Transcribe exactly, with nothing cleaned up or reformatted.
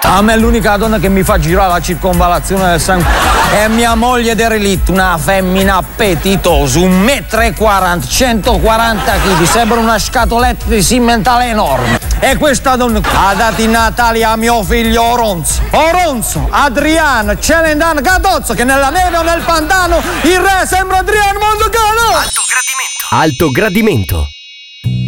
A me l'unica donna che mi fa girare la circonvallazione del sangue è mia moglie derelitta, una femmina appetitosa, un metro e quaranta, centoquaranta chili, sembra una scatoletta di simmentale enorme. E questa donna ha dato i Natali a mio figlio Oronzo. Oronzo, Adriano, Celentano, Catozzo, che nella neve o nel pantano il re sembra Adriano Mondocano. Alto gradimento. Alto gradimento.